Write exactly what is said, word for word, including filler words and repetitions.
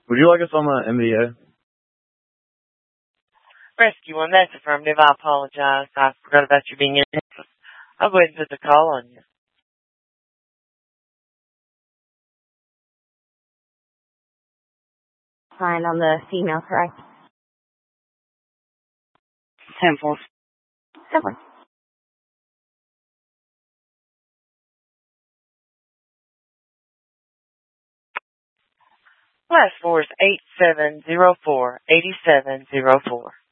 Would you like us on the M V A? Rescue one, that's affirmative. I apologize. I forgot about you being in. I'll go ahead and put the call on you. Fine on the female, correct? Temples. Simply. Last four is eight seven zero four, eight seven zero four.